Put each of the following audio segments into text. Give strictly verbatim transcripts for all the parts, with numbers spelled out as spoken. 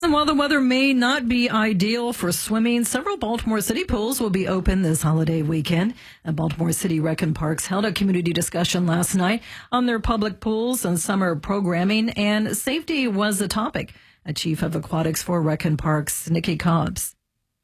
And while the weather may not be ideal for swimming, several Baltimore City pools will be open this holiday weekend. And Baltimore City Rec and Parks held a community discussion last night on their public pools and summer programming, and safety was the topic. A chief of aquatics for Rec and Parks, Nikki Cobbs.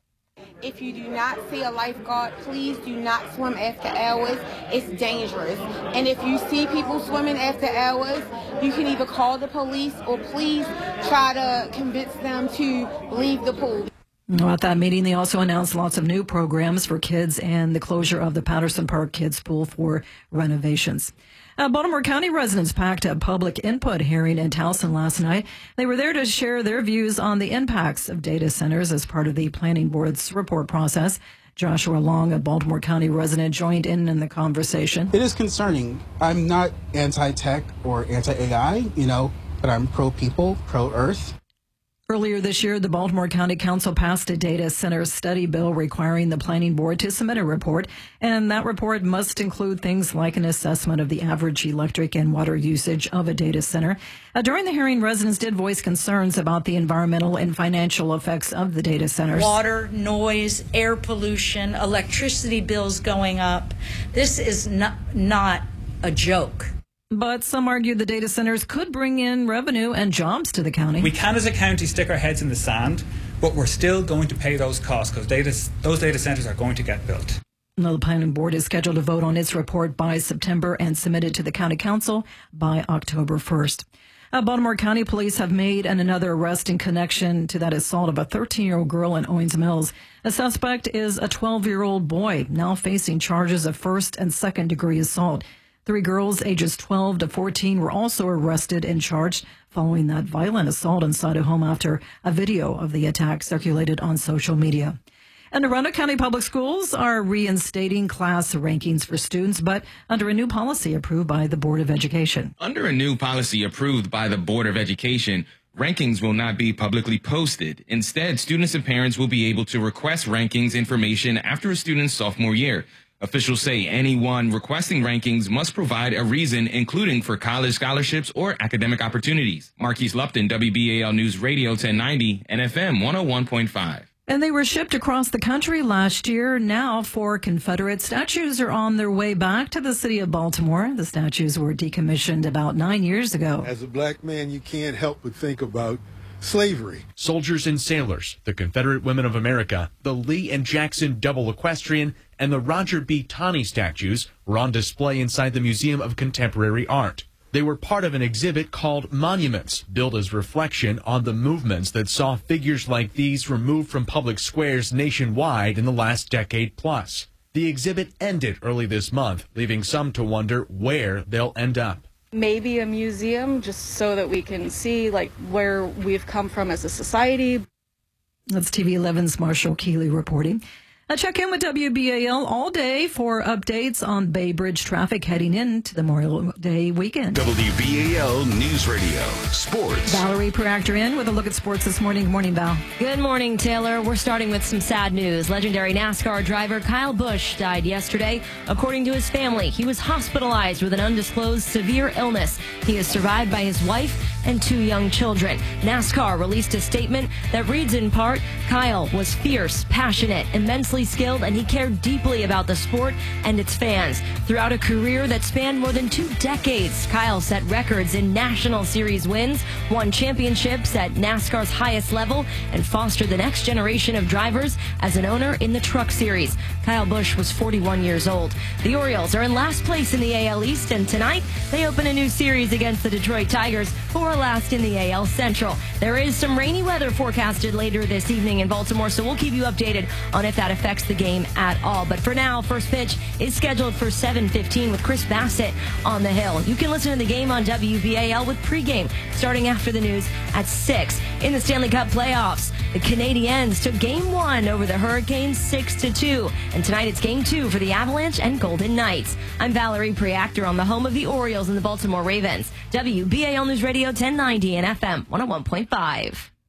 If you do not see a lifeguard, please do not swim after hours. It's dangerous. And if you see people swimming after hours, you can either call the police or please try to convince them to leave the pool. At that meeting, they also announced lots of new programs for kids and the closure of the Patterson Park Kids Pool for renovations. Uh, Baltimore County residents packed a public input hearing in Towson last night. They were there to share their views on the impacts of data centers as part of the Planning Board's report process. Joshua Long, a Baltimore County resident, joined in in the conversation. It is concerning. I'm not anti-tech or anti-A I, you know, but I'm pro-people, pro-Earth. Earlier this year, the Baltimore County Council passed a data center study bill requiring the Planning Board to submit a report, and that report must include things like an assessment of the average electric and water usage of a data center. Uh, during the hearing, residents did voice concerns about the environmental and financial effects of the data centers. Water, noise, air pollution, electricity bills going up. This is not, not a joke. But some argue the data centers could bring in revenue and jobs to the county. We can, as a county, stick our heads in the sand, but we're still going to pay those costs because data, those data centers are going to get built. Now, the Planning Board is scheduled to vote on its report by September and submit it to the County Council by October first. Uh, Baltimore County Police have made an another arrest in connection to that assault of a thirteen-year-old girl in Owings Mills. The suspect is a twelve-year-old boy now facing charges of first and second degree assault. Three girls ages twelve to fourteen were also arrested and charged following that violent assault inside a home after a video of the attack circulated on social media. And Arundel County Public Schools are reinstating class rankings for students, but under a new policy approved by the Board of Education. Under a new policy approved by the Board of Education, rankings will not be publicly posted. Instead, students and parents will be able to request rankings information after a student's sophomore year. Officials say anyone requesting rankings must provide a reason, including for college scholarships or academic opportunities. Marquise Lupton, W B A L News Radio ten ninety and F M one oh one point five. And they were shipped across the country last year. Now, four Confederate statues are on their way back to the city of Baltimore. The statues were decommissioned about nine years ago. As a black man, you can't help but think about slavery. Soldiers and Sailors, the Confederate Women of America, the Lee and Jackson Double Equestrian, and the Roger B. Taney statues were on display inside the Museum of Contemporary Art. They were part of an exhibit called Monuments, built as reflection on the movements that saw figures like these removed from public squares nationwide in the last decade plus. The exhibit ended early this month, leaving some to wonder where they'll end up. Maybe a museum, just so that we can see like where we've come from as a society. That's T V eleven's Marshall Keeley reporting. I check in with W B A L all day for updates on Bay Bridge traffic heading into the Memorial Day weekend. W B A L News Radio Sports. Valerie Preactor in with a look at sports this morning. Good morning, Val. Good morning, Taylor. We're starting with some sad news. Legendary NASCAR driver Kyle Busch died yesterday. According to his family, he was hospitalized with an undisclosed severe illness. He is survived by his wife and two young children. NASCAR released a statement that reads in part, Kyle was fierce, passionate, immensely skilled, and he cared deeply about the sport and its fans. Throughout a career that spanned more than two decades, Kyle set records in National Series wins, won championships at NASCAR's highest level, and fostered the next generation of drivers as an owner in the Truck Series. Kyle Busch was forty-one years old. The Orioles are in last place in the A L East, and tonight they open a new series against the Detroit Tigers, who are last in the A L Central. There is some rainy weather forecasted later this evening in Baltimore, so we'll keep you updated on if that affects the game at all. But for now, first pitch is scheduled for seven fifteen with Chris Bassett on the hill. You can listen to the game on W B A L with pregame starting after the news at six. In the Stanley Cup playoffs, the Canadiens took game one over the Hurricanes six to two. And tonight it's game two for the Avalanche and Golden Knights. I'm Valerie Preactor on the home of the Orioles and the Baltimore Ravens. W B A L News Radio ten ninety and F M one oh one point five.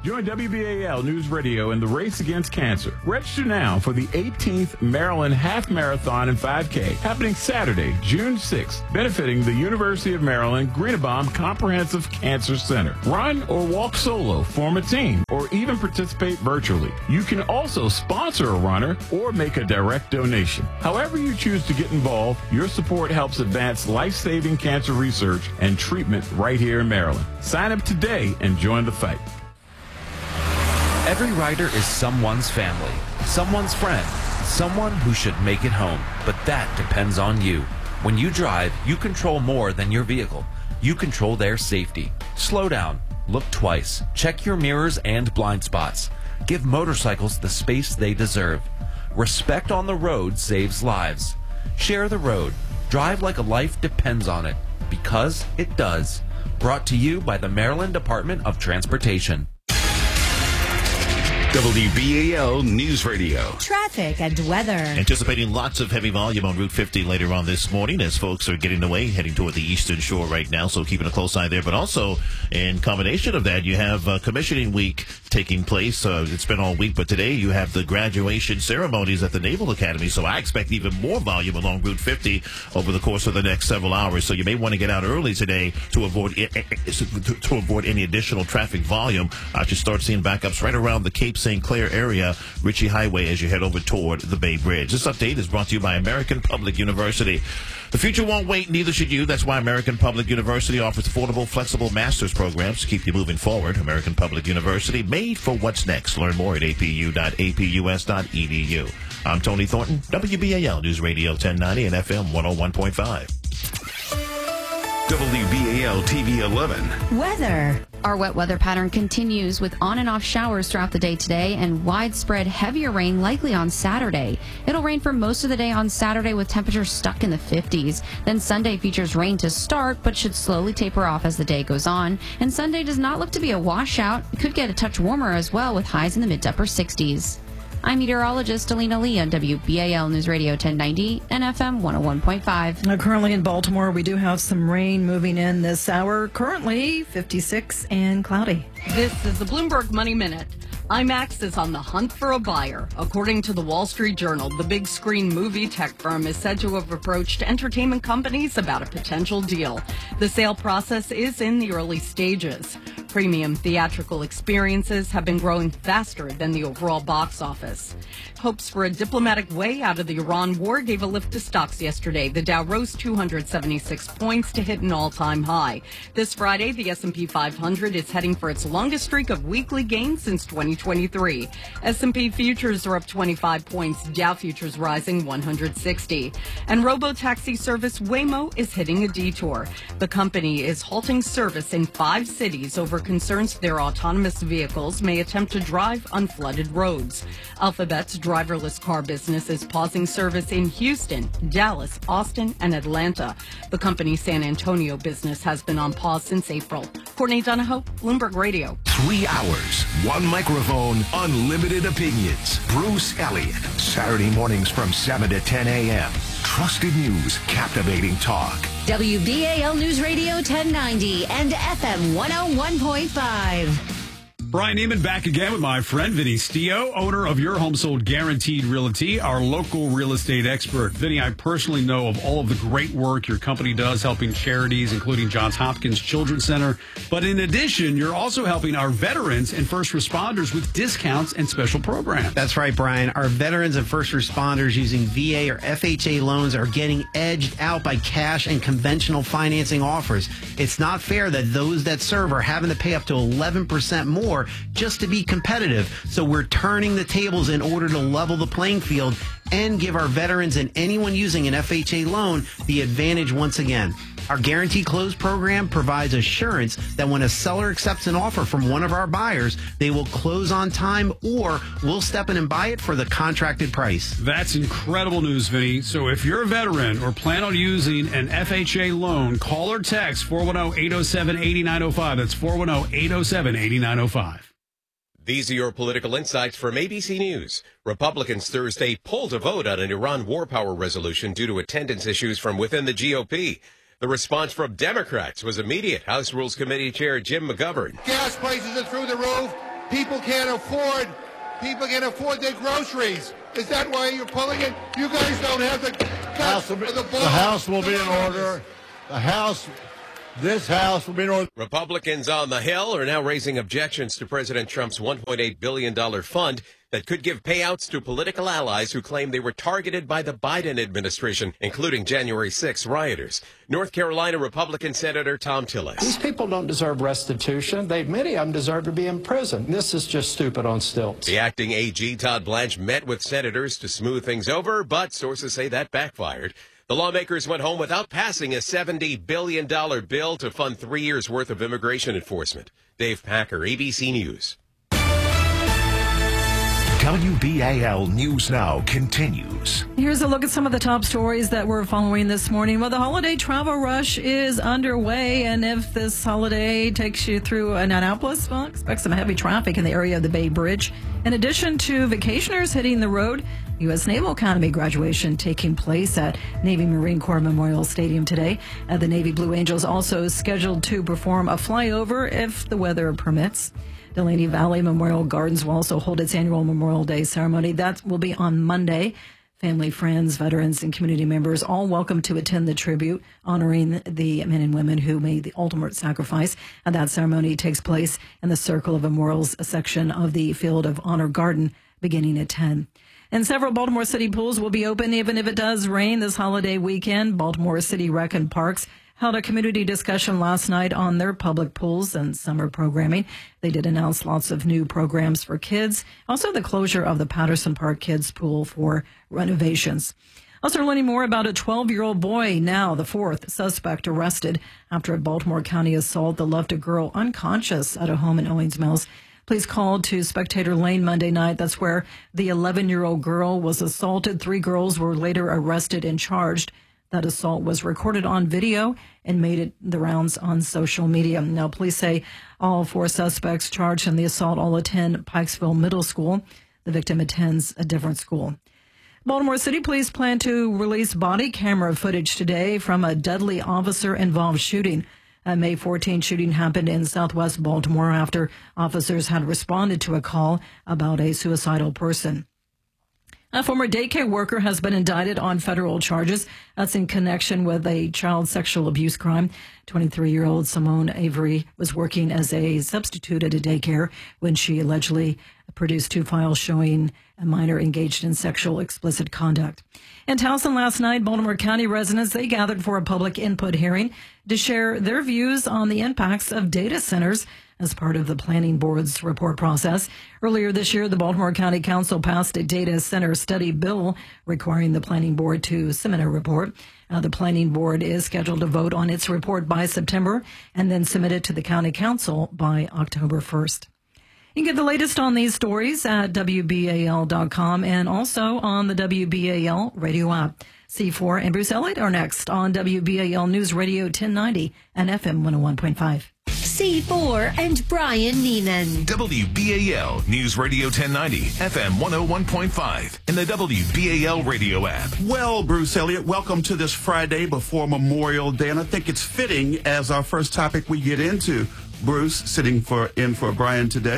Join W B A L News Radio in the race against cancer. Register now for the eighteenth Maryland Half Marathon and five K, happening Saturday, June sixth, benefiting the University of Maryland Greenebaum Comprehensive Cancer Center. Run or walk solo, form a team, or even participate virtually. You can also sponsor a runner or make a direct donation. However you choose to get involved, your support helps advance life-saving cancer research and treatment right here in Maryland. Sign up today and join the fight. Every rider is someone's family, someone's friend, someone who should make it home. But that depends on you. When you drive, you control more than your vehicle. You control their safety. Slow down. Look twice. Check your mirrors and blind spots. Give motorcycles the space they deserve. Respect on the road saves lives. Share the road. Drive like a life depends on it. Because it does. Brought to you by the Maryland Department of Transportation. W B A L News Radio. Traffic and weather. Anticipating lots of heavy volume on Route fifty later on this morning as folks are getting away, heading toward the eastern shore right now, so keeping a close eye there. But also, in combination of that, you have uh, commissioning week taking place. Uh, it's been all week, but today you have the graduation ceremonies at the Naval Academy, so I expect even more volume along Route fifty over the course of the next several hours. So you may want to get out early today to avoid to avoid any additional traffic volume. I should start seeing backups right around the Cape Saint Clair area, Ritchie Highway, as you head over toward the Bay Bridge. This update is brought to you by American Public University. The future won't wait, neither should you. That's why American Public University offers affordable, flexible master's programs to keep you moving forward. American Public University, made for what's next. Learn more at a p u dot a p u s dot e d u. I'm Tony Thornton, W B A L News Radio ten ninety and F M one oh one point five. W B A L T V eleven. Weather. Our wet weather pattern continues with on and off showers throughout the day today and widespread heavier rain likely on Saturday. It'll rain for most of the day on Saturday with temperatures stuck in the fifties. Then Sunday features rain to start but should slowly taper off as the day goes on. And Sunday does not look to be a washout. It could get a touch warmer as well with highs in the mid to upper sixties. I'm meteorologist Alina Lee on W B A L News Radio ten ninety and F M one oh one point five. Now, currently in Baltimore, we do have some rain moving in this hour. Currently fifty-six and cloudy. This is the Bloomberg Money Minute. IMAX is on the hunt for a buyer. According to the Wall Street Journal, the big screen movie tech firm is said to have approached entertainment companies about a potential deal. The sale process is in the early stages. Premium theatrical experiences have been growing faster than the overall box office. Hopes for a diplomatic way out of the Iran war gave a lift to stocks yesterday. The Dow rose two hundred seventy-six points to hit an all-time high. This Friday, the S and P five hundred is heading for its longest streak of weekly gains since twenty twenty-three. S and P futures are up twenty-five points, Dow futures rising one hundred sixty. And robo-taxi service Waymo is hitting a detour. The company is halting service in five cities over concerns their autonomous vehicles may attempt to drive unflooded roads. Alphabet's driverless car business is pausing service in Houston, Dallas, Austin, and Atlanta. The company's San Antonio business has been on pause since April. Courtney Donahoe, Bloomberg Radio. Three hours, one microphone, unlimited opinions. Bruce Elliott, Saturday mornings from seven to ten a.m. Trusted news, captivating talk. W B A L News Radio ten ninety and F M one oh one point five. Brian Neiman back again with my friend Vinny Stio, owner of Your Home Sold Guaranteed Realty, our local real estate expert. Vinny, I personally know of all of the great work your company does helping charities, including Johns Hopkins Children's Center. But in addition, you're also helping our veterans and first responders with discounts and special programs. That's right, Brian. Our veterans and first responders using V A or F H A loans are getting edged out by cash and conventional financing offers. It's not fair that those that serve are having to pay up to eleven percent more just to be competitive. So we're turning the tables in order to level the playing field and give our veterans and anyone using an F H A loan the advantage once again. Our Guarantee Close program provides assurance that when a seller accepts an offer from one of our buyers, they will close on time or we'll step in and buy it for the contracted price. That's incredible news, Vinny. So if you're a veteran or plan on using an F H A loan, call or text four one zero, eight zero seven, eight nine zero five. That's four one zero, eight zero seven, eight nine zero five. These are your political insights from A B C News. Republicans Thursday pulled a vote on an Iran war power resolution due to attendance issues from within the G O P. The response from Democrats was immediate. House Rules Committee Chair Jim McGovern. Gas prices are through the roof. People can't afford, people can't afford their groceries. Is that why you're pulling it? You guys don't have the guts House will be, or the balls. the House will be in order. The House, this House will be in order. Republicans on the Hill are now raising objections to President Trump's one point eight billion dollars fund that could give payouts to political allies who claim they were targeted by the Biden administration, including January sixth rioters. North Carolina Republican Senator Tom Tillis. These people don't deserve restitution. They, many of them deserve to be in prison. This is just stupid on stilts. The acting A G, Todd Blanche, met with senators to smooth things over, but sources say that backfired. The lawmakers went home without passing a seventy billion dollars bill to fund three years' worth of immigration enforcement. Dave Packer, A B C News. W B A L News Now continues. Here's a look at some of the top stories that we're following this morning. Well, the holiday travel rush is underway, and if this holiday takes you through Annapolis, well, expect some heavy traffic in the area of the Bay Bridge. In addition to vacationers hitting the road, U S Naval Academy graduation taking place at Navy Marine Corps Memorial Stadium today. Uh, the Navy Blue Angels also scheduled to perform a flyover if the weather permits. Delaney Valley Memorial Gardens will also hold its annual Memorial Day ceremony. That will be on Monday. Family, friends, veterans, and community members all welcome to attend the tribute, honoring the men and women who made the ultimate sacrifice. And that ceremony takes place in the Circle of Memorials section of the Field of Honor Garden, beginning at ten. And several Baltimore City pools will be open even if it does rain this holiday weekend. Baltimore City Rec and Parks held a community discussion last night on their public pools and summer programming. They did announce lots of new programs for kids, also the closure of the Patterson Park Kids Pool for renovations. Also learning more about a twelve-year-old boy, now the fourth suspect arrested after a Baltimore County assault that left a girl unconscious at a home in Owings Mills. Police called to Spectator Lane Monday night. That's where the eleven-year-old girl was assaulted. Three girls were later arrested and charged. That assault was recorded on video and made it the rounds on social media. Now, police say all four suspects charged in the assault all attend Pikesville Middle School. The victim attends a different school. Baltimore City Police plan to release body camera footage today from a deadly officer-involved shooting. A May fourteenth shooting happened in southwest Baltimore after officers had responded to a call about a suicidal person. A former daycare worker has been indicted on federal charges. That's in connection with a child sexual abuse crime. twenty-three-year-old Simone Avery was working as a substitute at a daycare when she allegedly produced two files showing a minor engaged in sexual explicit conduct. In Towson last night, Baltimore County residents, they gathered for a public input hearing to share their views on the impacts of data centers as part of the planning board's report process. Earlier this year, the Baltimore County Council passed a data center study bill requiring the planning board to submit a report. Uh, the planning board is scheduled to vote on its report by September and then submit it to the county council by October first. You can get the latest on these stories at W B A L dot com and also on the W B A L radio app. C four and Bruce Elliott are next on W B A L News Radio ten ninety and F M one oh one point five. C four and Brian Neiman. W B A L News Radio ten ninety, F M one oh one point five, and the W B A L radio app. Well, Bruce Elliott, welcome to this Friday before Memorial Day, and I think it's fitting as our first topic we get into, Bruce, sitting for in for Brian today,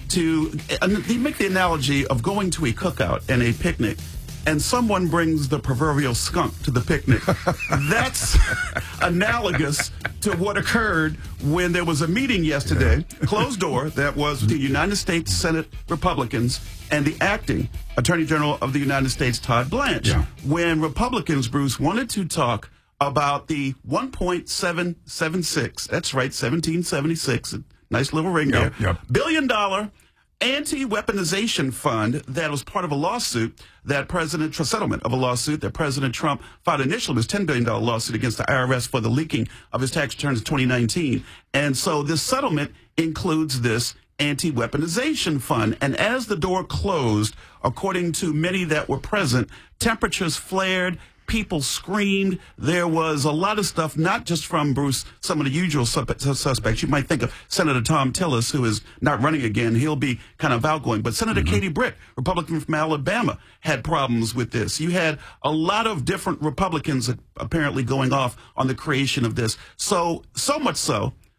to uh, make the analogy of going to a cookout and a picnic, and someone brings the proverbial skunk to the picnic. That's analogous to what occurred when there was a meeting yesterday, closed door, that was the United States Senate Republicans and the acting Attorney General of the United States, Todd Blanche, yeah. when Republicans, Bruce, wanted to talk about the one point seven seven six, that's right, seventeen seventy-six, nice little ring yep, there, yep. billion dollar anti-weaponization fund that was part of a lawsuit that President Trump, settlement of a lawsuit that President Trump filed initially, was ten billion dollars lawsuit against the I R S for the leaking of his tax returns in twenty nineteen. And so this settlement includes this anti-weaponization fund. And as the door closed, according to many that were present, temperatures flared, people screamed. There was a lot of stuff, not just from, Bruce, some of the usual suspects. You might think of Senator Tom Tillis, who is not running again. He'll be kind of outgoing. But Senator mm-hmm. Katie Britt, Republican from Alabama, had problems with this. You had a lot of different Republicans apparently going off on the creation of this. So, so much so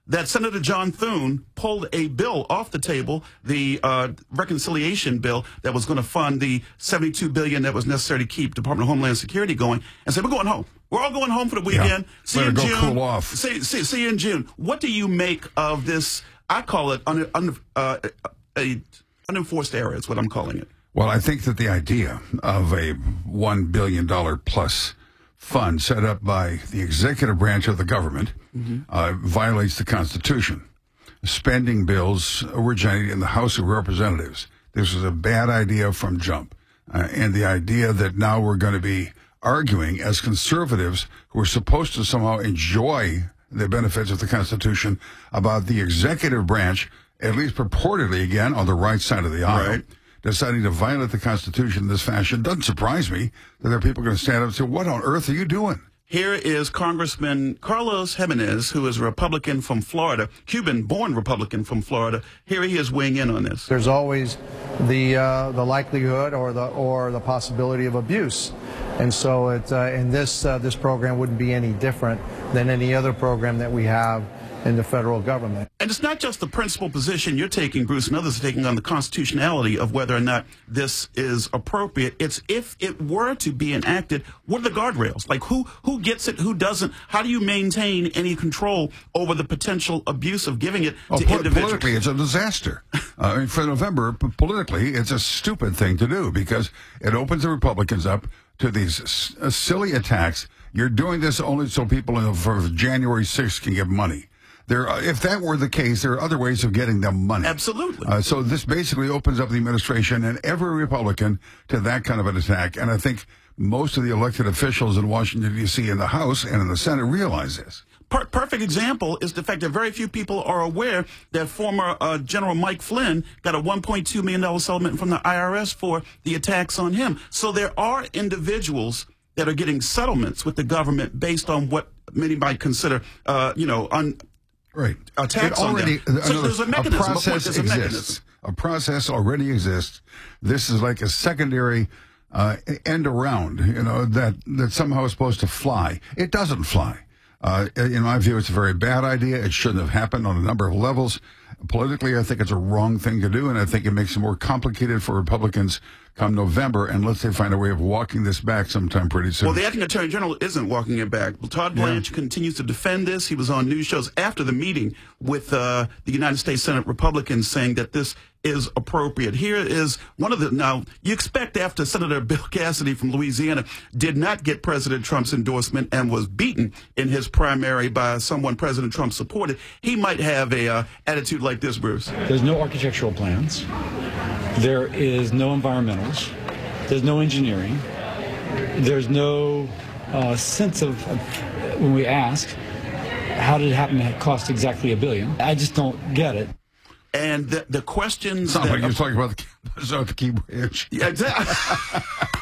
that Senator John Thune pulled a bill off the table, the uh, reconciliation bill that was going to fund the seventy-two billion dollars that was necessary to keep Department of Homeland Security going, and said, we're going home. We're all going home for the weekend. Yeah. See Let you in it go June. cool off. See, see, see you in June. What do you make of this? I call it un, un, uh, a unenforced error is what I'm calling it. Well, I think that the idea of a one billion dollars plus fund set up by the executive branch of the government mm-hmm. uh, violates the Constitution. Spending bills originated in the House of Representatives. This was a bad idea from jump. Uh, and the idea that now we're going to be arguing as conservatives who are supposed to somehow enjoy the benefits of the Constitution about the executive branch, at least purportedly, again, on the right side of the aisle, right. deciding to violate the Constitution in this fashion, doesn't surprise me that there are people going to stand up and say, what on earth are you doing? Here is Congressman Carlos Jimenez, who is a Republican from Florida, Cuban-born Republican from Florida. Here he is weighing in on this. There's always the uh, the likelihood or the or the possibility of abuse, and so it uh, in this uh, this program wouldn't be any different than any other program that we have in the federal government. And it's not just the principal position you're taking, Bruce, and others are taking on the constitutionality of whether or not this is appropriate. It's if it were to be enacted, what are the guardrails? Like who who gets it, who doesn't? How do you maintain any control over the potential abuse of giving it oh, to po- individuals? Politically, it's a disaster. uh, I mean, for November, p- politically, it's a stupid thing to do because it opens the Republicans up to these s- uh, silly attacks. You're doing this only so people in, for January sixth can give money. There, if that were the case, there are other ways of getting them money. Absolutely. Uh, so this basically opens up the administration and every Republican to that kind of an attack. And I think most of the elected officials in Washington, D C, in the House and in the Senate realize this. Per- perfect example is the fact that very few people are aware that former uh, General Mike Flynn got a one point two million dollars settlement from the I R S for the attacks on him. So there are individuals that are getting settlements with the government based on what many might consider, uh, you know, un- Right. attacks it already, on them. So another, there's a mechanism. A process there's a exists. mechanism. A process already exists. This is like a secondary uh, end around, you know, that, that somehow is supposed to fly. It doesn't fly. Uh, in my view, it's a very bad idea. It shouldn't have happened on a number of levels. Politically, I think it's a wrong thing to do, and I think it makes it more complicated for Republicans come November, unless they find a way of walking this back sometime pretty soon. Well, the acting attorney general isn't walking it back. Todd Blanche yeah. continues to defend this. He was on news shows after the meeting with uh, the United States Senate Republicans saying that this is appropriate. Here is one of the, now, you expect after Senator Bill Cassidy from Louisiana did not get President Trump's endorsement and was beaten in his primary by someone President Trump supported, he might have a uh, attitude like this, Bruce. There's no architectural plans. There is no environmentals. There's no engineering. There's no uh, sense of, of, when we ask, how did it happen to cost exactly a billion? I just don't get it. And the, the questions... Sounds that, like you're talking about the, so the Key Bridge. Yeah, exactly.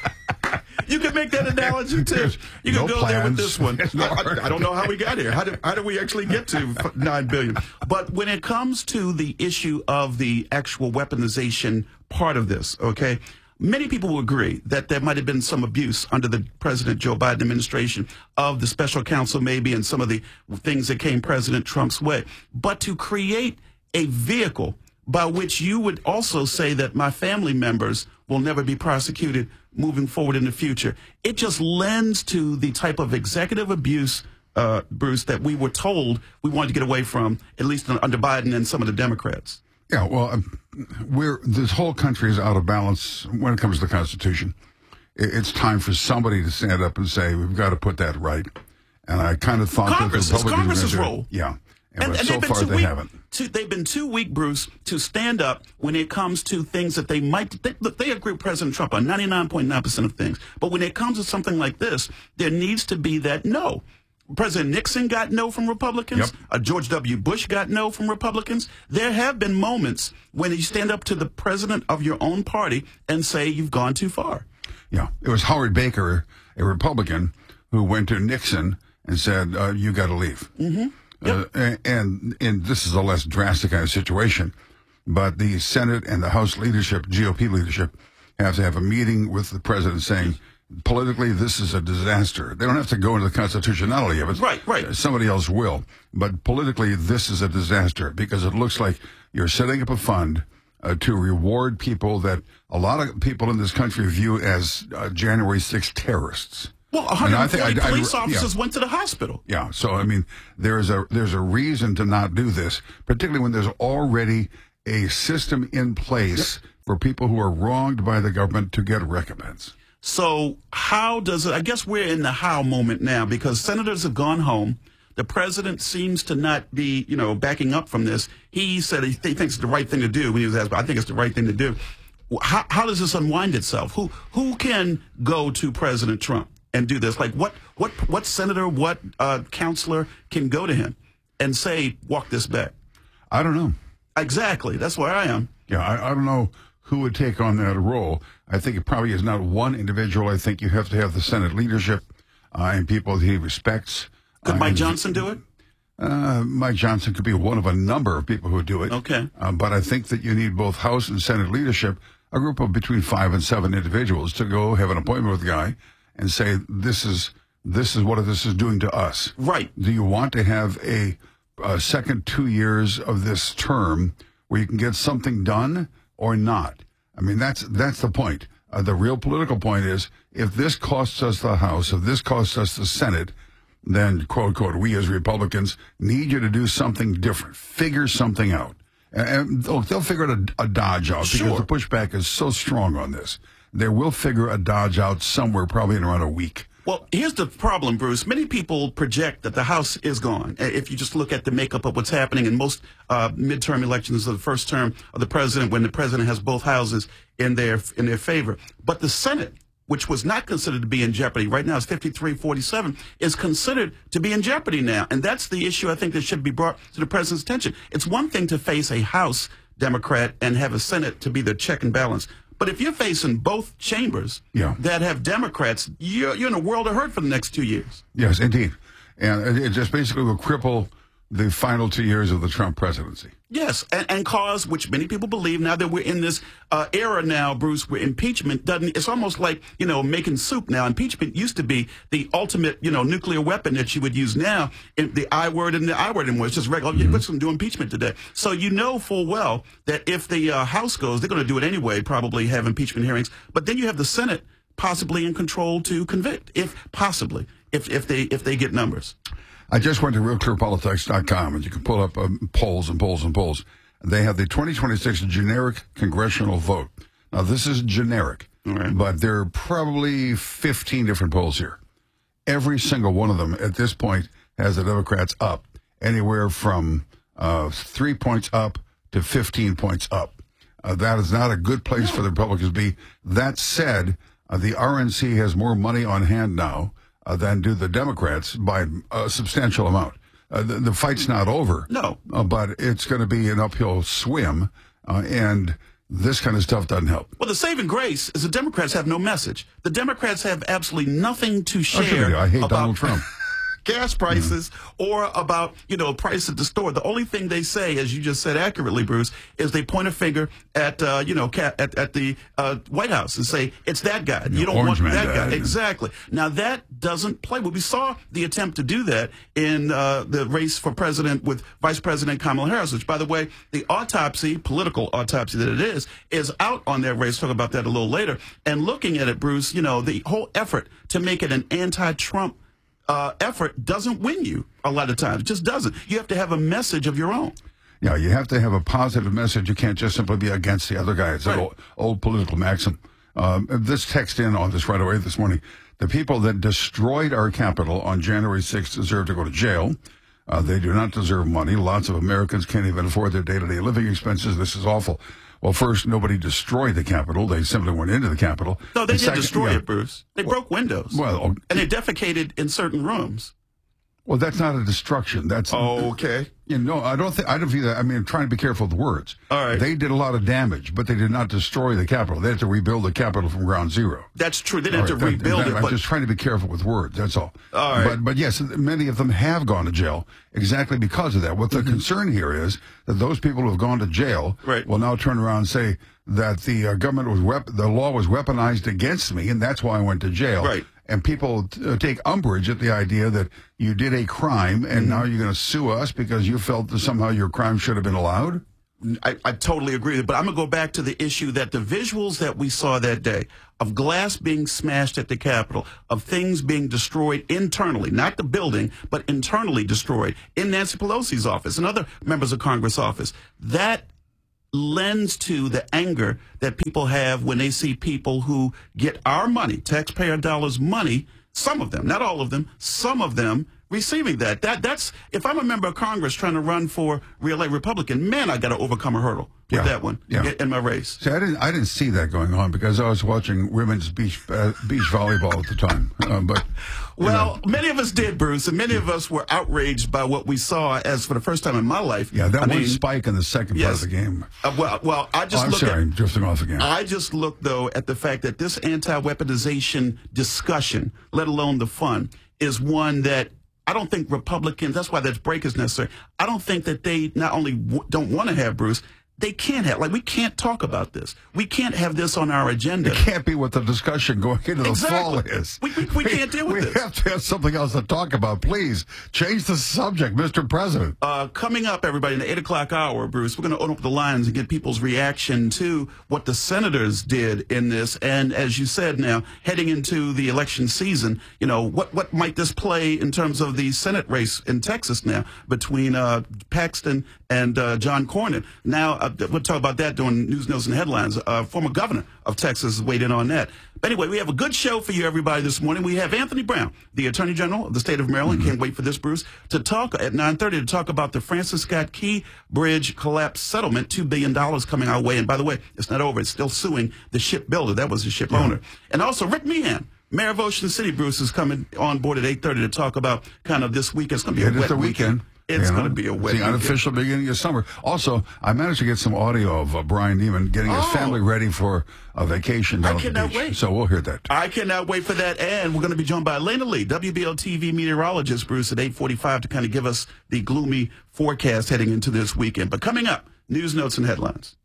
You can make that analogy, too. You can no go plans. there with this one. No I, I don't know how we got here. How did, how did we actually get to nine billion dollars? But when it comes to the issue of the actual weaponization part of this, okay, many people will agree that there might have been some abuse under the President Joe Biden administration of the special counsel maybe and some of the things that came President Trump's way. But to create a vehicle by which you would also say that my family members will never be prosecuted moving forward in the future. It just lends to the type of executive abuse, uh, Bruce, that we were told we wanted to get away from, at least under Biden and some of the Democrats. Yeah, well, um, we're, this whole country is out of balance when it comes to the Constitution. It's time for somebody to stand up and say, we've got to put that right. And I kind of thought Congress, that the Republicans Congress's were role. It. Yeah. And, but and so far, they weak, haven't. Too, they've been too weak, Bruce, to stand up when it comes to things that they might. They, look, they agree with President Trump on ninety-nine point nine percent of things. But when it comes to something like this, there needs to be that no. President Nixon got no from Republicans. Yep. Uh, George W. Bush got no from Republicans. There have been moments when you stand up to the president of your own party and say you've gone too far. Yeah. It was Howard Baker, a Republican, who went to Nixon and said, uh, you got to leave. Mm-hmm. Yep. Uh, and, and this is a less drastic kind of situation, but the Senate and the House leadership, G O P leadership, have to have a meeting with the president saying, politically, this is a disaster. They don't have to go into the constitutionality of it. Right, right. Somebody else will. But politically, this is a disaster because it looks like you're setting up a fund uh, to reward people that a lot of people in this country view as uh, January sixth terrorists. Well, one hundred forty I think I, police I, officers yeah. went to the hospital. Yeah, so, I mean, there's a there's a reason to not do this, particularly when there's already a system in place yep. for people who are wronged by the government to get recompense. So how does it, I guess we're in the how moment now because senators have gone home. The president seems to not be, you know, backing up from this. He said he, th- he thinks it's the right thing to do when he was asked, but I think it's the right thing to do. How, how does this unwind itself? Who who can go to President Trump and do this? Like what what what senator, what uh, counselor can go to him and say, walk this back? I don't know. Exactly. That's where I am. Yeah, I, I don't know who would take on that role. I think it probably is not one individual. I think you have to have the Senate leadership uh, and people that he respects. Could uh, Mike and, Johnson do it? Uh, Mike Johnson could be one of a number of people who do it. Okay. Uh, but I think that you need both House and Senate leadership, a group of between five and seven individuals to go have an appointment with the guy and say, this is this is what this is doing to us. Right. Do you want to have a, a second two years of this term where you can get something done or not? I mean, that's that's the point. Uh, the real political point is, if this costs us the House, if this costs us the Senate, then, quote, unquote, we as Republicans need you to do something different. Figure something out. And, and they'll, they'll figure a, a dodge out sure. because the pushback is so strong on this. They will figure a dodge out somewhere, probably in around a week. Well, here's the problem, Bruce. Many people project that the House is gone. If you just look at the makeup of what's happening in most uh, midterm elections of the first term of the president, when the president has both houses in their in their favor. But the Senate, which was not considered to be in jeopardy, right now it's fifty-three forty-seven, is considered to be in jeopardy now. And that's the issue I think that should be brought to the president's attention. It's one thing to face a House Democrat and have a Senate to be the check and balance. But if you're facing both chambers yeah. that have Democrats, you're, you're in a world of hurt for the next two years. Yes, indeed. And it just basically will cripple the final two years of the Trump presidency. Yes, and, and cause, which many people believe now that we're in this uh, era now, Bruce, where impeachment doesn't, it's almost like, you know, making soup now. Impeachment used to be the ultimate, you know, nuclear weapon that you would use now, in the I word and the I word, and it's just regular, mm-hmm. let's do impeachment today. So you know full well that if the uh, House goes, they're going to do it anyway, probably have impeachment hearings. But then you have the Senate possibly in control to convict, if possibly, if, if they if they get numbers. I just went to real clear politics dot com, and you can pull up um, polls and polls and polls. They have the twenty twenty-six generic congressional vote. Now, this is generic, right. but there are probably fifteen different polls here. Every single one of them at this point has the Democrats up, anywhere from uh, three points up to fifteen points up. Uh, that is not a good place for the Republicans to be. That said, uh, the R N C has more money on hand now Uh, than do the Democrats by a substantial amount. Uh, the, the fight's not over. No. Uh, but it's going to be an uphill swim, uh, and this kind of stuff doesn't help. Well, the saving grace is the Democrats have no message. The Democrats have absolutely nothing to share. Oh, sure, I hate about Donald Trump. gas prices mm-hmm. or about, you know, price at the store. The only thing they say, as you just said accurately, Bruce, is they point a finger at, uh, you know, at, at the uh, White House and say, it's that guy. You, you don't want that guy. Died. Exactly. Now, that doesn't play. Well, we saw the attempt to do that in uh, the race for president with Vice President Kamala Harris, which, by the way, the autopsy, political autopsy that it is, is out on that race. Talk about that a little later. And looking at it, Bruce, you know, the whole effort to make it an anti-Trump Uh, effort doesn't win you a lot of times. It just doesn't. You have to have a message of your own. Yeah, you have to have a positive message. You can't just simply be against the other guy. It's right. an old, old political maxim. Um, this text in on this right away this morning. The people that destroyed our Capitol on January sixth deserve to go to jail. Uh, they do not deserve money. Lots of Americans can't even afford their day-to-day living expenses. This is awful. Well, first, nobody destroyed the Capitol. They simply went into the Capitol. No, they and did second, destroy yeah, it, Bruce. They well, broke windows. Well, and they defecated in certain rooms. Well, that's not a destruction. That's oh, okay. You know, I don't think I don't view that. I mean, I'm trying to be careful with words. All right. They did a lot of damage, but they did not destroy the Capitol. They had to rebuild the Capitol from ground zero. That's true. They didn't All have to right, rebuild that, that, it. I'm But just trying to be careful with words. That's all. All right. But but yes, many of them have gone to jail exactly because of that. What the Mm-hmm. concern here is that those people who have gone to jail right. will now turn around and say that the uh, government was wep- the law was weaponized against me, and that's why I went to jail. Right. And people uh, take umbrage at the idea that you did a crime and mm-hmm. now you're going to sue us because you felt that somehow your crime should have been allowed? I, I totally agree. But I'm going to go back to the issue that the visuals that we saw that day of glass being smashed at the Capitol, of things being destroyed internally, not the building, but internally destroyed in Nancy Pelosi's office and other members of Congress' office, that lends to the anger that people have when they see people who get our money, taxpayer dollars money, some of them, not all of them, some of them receiving that. That that's if I'm a member of Congress trying to run for real Republican, man, I got to overcome a hurdle with Yeah. that one Yeah. in my race. See, I didn't, I didn't see that going on because I was watching women's beach uh, beach volleyball at the time. Uh, but you Well, know. many of us did, Bruce, and many of us were outraged by what we saw as for the first time in my life. Yeah, that I one mean, spike in the second yes. part of the game. Uh, well, well, I just Oh, I'm look sorry, at. I'm drifting off again. I just look though at the fact that this anti-weaponization discussion, let alone the fun, is one that I don't think Republicans. That's why that break is necessary. I don't think that they not only w- don't want to have, Bruce. They can't have, like, we can't talk about this. We can't have this on our agenda. It can't be what the discussion going into the Exactly. fall is. We, we, we can't deal with we this. We have to have something else to talk about. Please change the subject, Mister President. Uh, coming up, everybody, in the eight o'clock hour, Bruce, we're going to open up the lines and get people's reaction to what the senators did in this. And as you said now, heading into the election season, you know, what, what might this play in terms of the Senate race in Texas now between uh, Paxton and uh, John Cornyn? Now, uh, we'll talk about that during News, Notes, and Headlines. Uh, former governor of Texas weighed in on that. But anyway, we have a good show for you, everybody, this morning. We have Anthony Brown, the Attorney General of the state of Maryland. Mm-hmm. Can't wait for this, Bruce, to talk at nine thirty to talk about the Francis Scott Key Bridge collapse settlement, two billion dollars coming our way. And by the way, it's not over. It's still suing the shipbuilder. That was the ship Yeah. owner. And also Rick Meehan, Mayor of Ocean City, Bruce, is coming on board at eight thirty to talk about kind of this weekend. It's going to be It a is wet the weekend. It's You know, going to be a wet it's the weekend. unofficial beginning of summer. Also, I managed to get some audio of uh, Brian Neiman getting his Oh. family ready for a vacation down I at the cannot beach. wait. So we'll hear that. I cannot wait for that. And we're going to be joined by Elena Lee, W B L T V meteorologist, Bruce, at eight forty-five to kind of give us the gloomy forecast heading into this weekend. But coming up, news, notes, and headlines.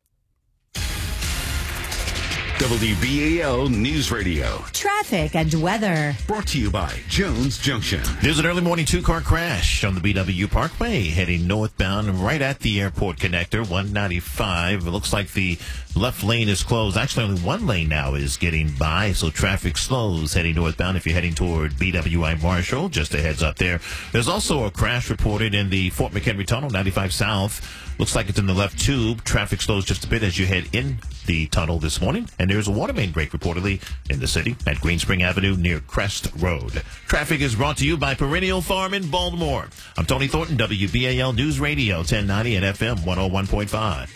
W B A L News Radio. Traffic and weather. Brought to you by Jones Junction. There's an early morning two-car crash on the B W Parkway heading northbound right at the airport connector, one ninety-five. It looks like the left lane is closed. Actually, only one lane now is getting by, so traffic slows heading northbound if you're heading toward B W I Marshall. Just a heads up there. There's also a crash reported in the Fort McHenry Tunnel, ninety-five South. Looks like it's in the left tube. Traffic slows just a bit as you head in the tunnel this morning. And there's a water main break reportedly in the city at Green Spring Avenue near Crest Road. Traffic is brought to you by Perennial Farm in Baltimore. I'm Tony Thornton, W B A L News Radio, ten ninety and F M one oh one point five.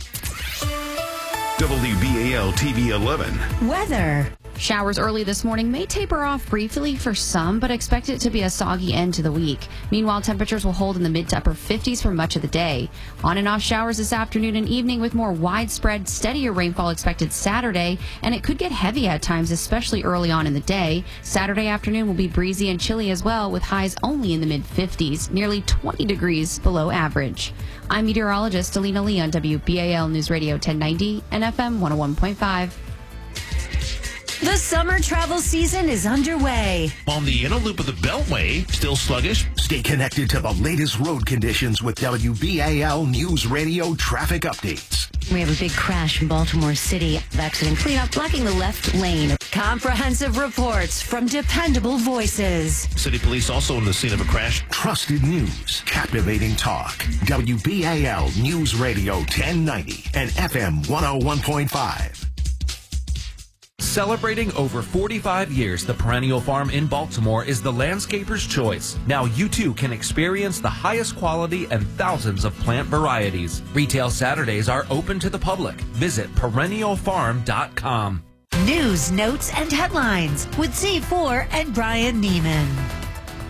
W B A L T V eleven. Weather. Showers early this morning may taper off briefly for some, but expect it to be a soggy end to the week. Meanwhile, temperatures will hold in the mid to upper fifties for much of the day. On and off showers this afternoon and evening with more widespread, steadier rainfall expected Saturday, and it could get heavy at times, especially early on in the day. Saturday afternoon will be breezy and chilly as well, with highs only in the mid fifties, nearly twenty degrees below average. I'm meteorologist Alina Lee on W B A L News Radio ten ninety and F M one oh one point five. The summer travel season is underway. On the inner loop of the Beltway, still sluggish. Stay connected to the latest road conditions with W B A L News Radio traffic updates. We have a big crash in Baltimore City. Accident cleanup blocking the left lane. Comprehensive reports from dependable voices. City police also on the scene of a crash. Trusted news, captivating talk. W B A L News Radio ten ninety and F M one oh one point five. Celebrating over forty-five years, the Perennial Farm in Baltimore is the landscaper's choice. Now you too can experience the highest quality and thousands of plant varieties. Retail Saturdays are open to the public. Visit perennial farm dot com. News, notes, and headlines with Z four and Brian Neiman.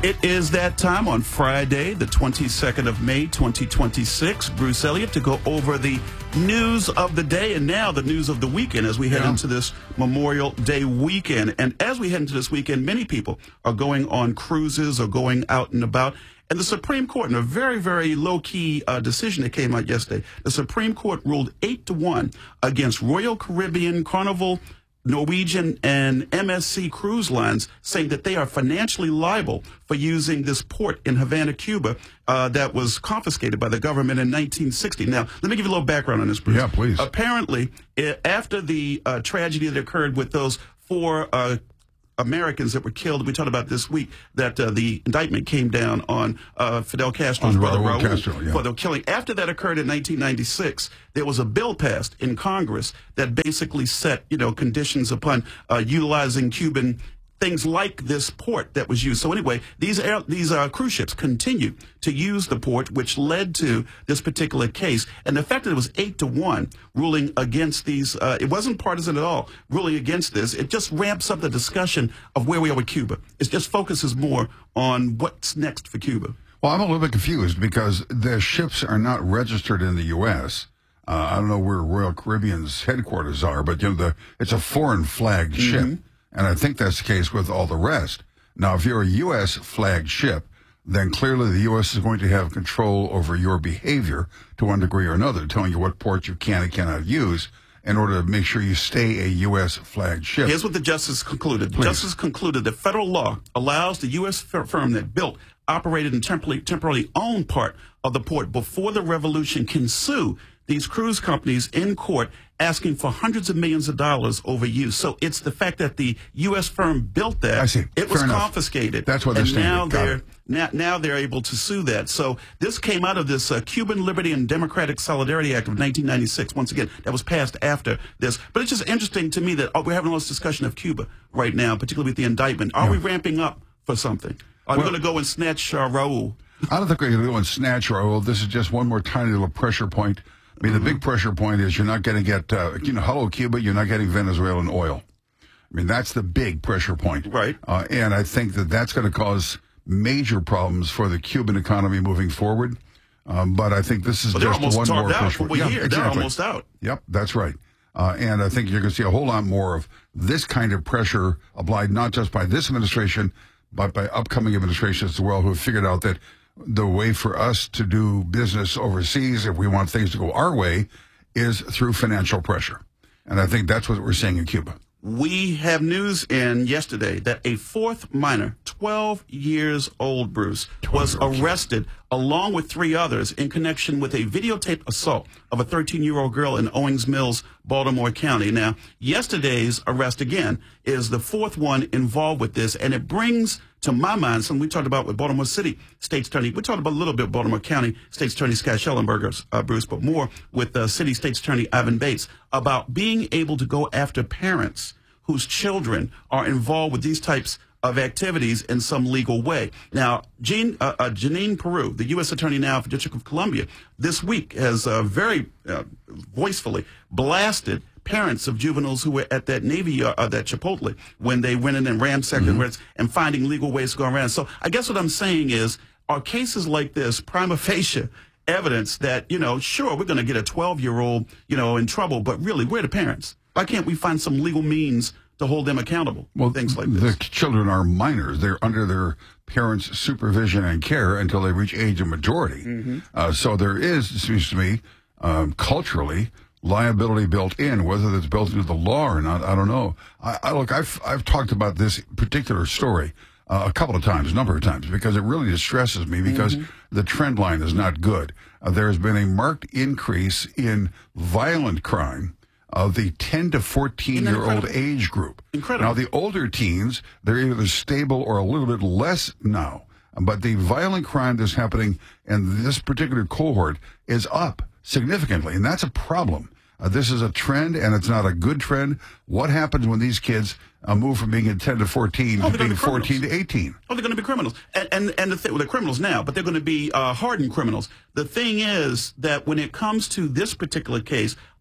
It is that time on Friday, the twenty-second of May, twenty twenty-six. Bruce Elliott to go over the news of the day and now the news of the weekend as we head yeah. into this Memorial Day weekend. And as we head into this weekend, many people are going on cruises or going out and about. And the Supreme Court, in a very, very low-key uh, decision that came out yesterday, the Supreme Court ruled eight to one against Royal Caribbean, Carnival, Norwegian, and M S C cruise lines, saying that they are financially liable for using this port in Havana, Cuba, uh, that was confiscated by the government in nineteen sixty. Now, let me give you a little background on this, Bruce. Yeah, please. Apparently, uh, after the uh, tragedy that occurred with those four uh, Americans that were killed, we talked about this week, that uh, the indictment came down on uh, Fidel Castro's on brother Raul Raul Castro, yeah. for the killing. After that occurred in nineteen ninety-six, there was a bill passed in Congress that basically set, you know, conditions upon uh, utilizing Cuban things like this port that was used. So anyway, these air, these uh, cruise ships continue to use the port, which led to this particular case. And the fact that it was eight to one ruling against these, uh, it wasn't partisan at all, ruling against this. It just ramps up the discussion of where we are with Cuba. It just focuses more on what's next for Cuba. Well, I'm a little bit confused because the ships are not registered in the U S Uh, I don't know where Royal Caribbean's headquarters are, but you know, the, it's a foreign flagged Mm-hmm. ship. And I think that's the case with all the rest. Now, if you're a U S flagged ship, then clearly the U S is going to have control over your behavior to one degree or another, telling you what port you can and cannot use in order to make sure you stay a U S flagged ship. Here's what the justice concluded. The Please. justice concluded that federal law allows the U S firm that built, operated, and temporarily, temporarily owned part of the port before the revolution can sue these cruise companies in court, asking for hundreds of millions of dollars over use. So it's the fact that the U S firm built that. I see. It was Fair enough. confiscated. That's what they're and now saying. Got they're it. now, now they're able to sue that. So this came out of this uh, Cuban Liberty and Democratic Solidarity Act of nineteen ninety-six. Once again, that was passed after this. But it's just interesting to me that oh, we're having all this discussion of Cuba right now, particularly with the indictment. Are Yeah. we ramping up for something? Are Well- we going to go and snatch uh, Raul? I don't think we're going to go and snatch Raul. This is just one more tiny little pressure point. I mean, the big pressure point is you're not going to get, uh, you know, hello, Cuba, you're not getting Venezuelan oil. I mean, that's the big pressure point. Right. Uh, and I think that that's going to cause major problems for the Cuban economy moving forward. Um, but I think this is Well, they're just almost one more starved out pressure from point. what we Yeah, hear. They're exactly. almost out. Yep, that's right. Uh, and I think you're going to see a whole lot more of this kind of pressure applied not just by this administration, but by upcoming administrations as well, who have figured out that the way for us to do business overseas, if we want things to go our way, is through financial pressure. And I think that's what we're seeing in Cuba. We have news in yesterday that a fourth minor, twelve years old, Bruce, was arrested along with three others in connection with a videotaped assault of a thirteen-year-old girl in Owings Mills, Baltimore County. Now, yesterday's arrest, again, is the fourth one involved with this, and it brings to my mind something we talked about with Baltimore City State's Attorney. We talked about a little bit with Baltimore County State's Attorney Scott Schellenberger, uh, Bruce, but more with uh, City State's Attorney Ivan Bates about being able to go after parents whose children are involved with these types of activities in some legal way. Now, Jean, uh, uh, Janine Peru, the U S Attorney now for District of Columbia, this week has uh, very uh, voicefully blasted parents of juveniles who were at that Navy yard, uh, that Chipotle, when they went in and ransacked Mm-hmm. it and finding legal ways to go around. So I guess what I'm saying is, are cases like this prima facie evidence that, you know, sure, we're going to get a twelve-year-old, you know, in trouble, but really, where are the parents? Why can't we find some legal means to hold them accountable? Well, things like this. The children are minors. They're under their parents' supervision and care until they reach age of majority. Mm-hmm. Uh, so there is, it seems to me, um, culturally, liability built in. Whether that's built into the law or not, I don't know. I, I look, I've I've talked about this particular story uh, a couple of times, a number of times, because it really distresses me because Mm-hmm. the trend line is not good. Uh, there has been a marked increase in violent crime of the ten to fourteen year old age group. Incredible. Now, the older teens, they're either stable or a little bit less now. But the violent crime that's happening in this particular cohort is up significantly, and that's a problem. Uh, this is a trend, and it's not a good trend. What happens when these kids uh, move from being at ten to fourteen Oh, to they're gonna being be criminals. fourteen to eighteen? Oh, they're going to be criminals. And and, and the th- well, they're criminals now, but they're going to be uh, hardened criminals. The thing is that when it comes to this particular case,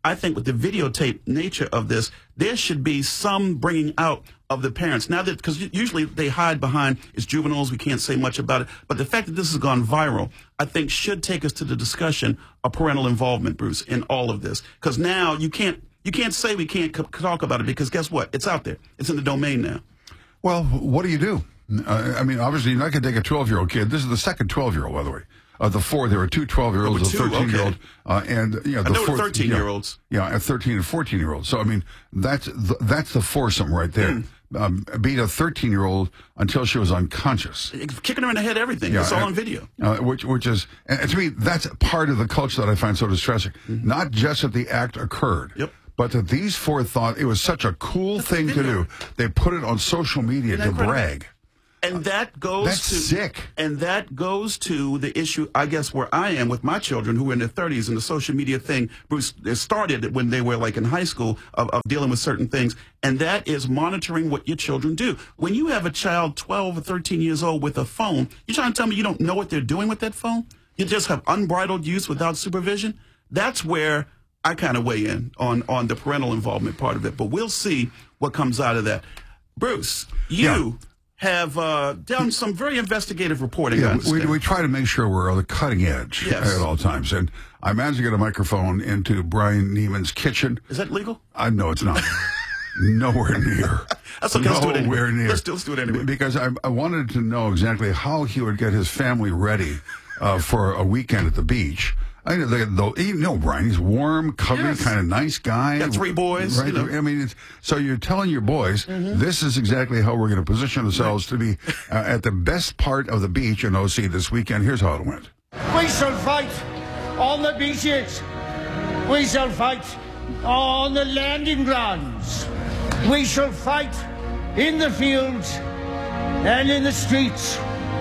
I think with the videotape nature of this, there should be some bringing out of the parents. Now that, because usually they hide behind, it's juveniles, we can't say much about it. But the fact that this has gone viral, I think should take us to the discussion of parental involvement, Bruce, in all of this. Because now you can't, you can't say we can't c- talk about it, because guess what? It's out there. It's in the domain now. Well, what do you do? Uh, I mean, obviously, you're not going to take a twelve-year-old kid. This is the second twelve-year-old, by the way. Of the four, there were two twelve-year-olds, Oh, a two, thirteen-year-old, okay. uh, and you know, I the know fourth, thirteen-year-olds. Yeah, yeah, a thirteen and fourteen-year-olds. So I mean, that's the, that's the foursome right there. Mm. Um, beat a thirteen-year-old until she was unconscious, Kicking her in the head, everything. Yeah, it's all and- on video. uh, which which is, and to me, that's part of the culture that I find so distressing. Mm-hmm. Not just that the act occurred. Yep. But that these four thought it was such a cool thing to do, they put it on social media to incredible? brag. And that goes That's to sick. And that goes to the issue, I guess, where I am with my children who are in their thirties, and the social media thing, Bruce, it started when they were like in high school of, of dealing with certain things. And that is monitoring what your children do. When you have a child twelve or thirteen years old with a phone, you're trying to tell me you don't know what they're doing with that phone? You just have unbridled use without supervision? That's where I kind of weigh in on, on the parental involvement part of it. But we'll see what comes out of that. Bruce, you... Yeah. have uh, done some very investigative reporting. I Yeah, we, understand. we try to make sure we're on the cutting edge Yes. at all times. And I managed to get a microphone into Brian Neiman's kitchen. Is that legal? I know it's not. Nowhere near. That's okay. Let's do it anyway. Nowhere near. Let's do, let's do it anyway. Because I, I wanted to know exactly how he would get his family ready uh, for a weekend at the beach. I know, the, the, you know Brian, he's warm, cuddly, Yes. kind of nice guy. Got three boys, Right? you know. I mean, it's, so you're telling your boys, Mhm. this is exactly how we're going to position ourselves to be uh, at the best part of the beach in O C this weekend. Here's how it went. We shall fight on the beaches. We shall fight on the landing grounds. We shall fight in the fields and in the streets.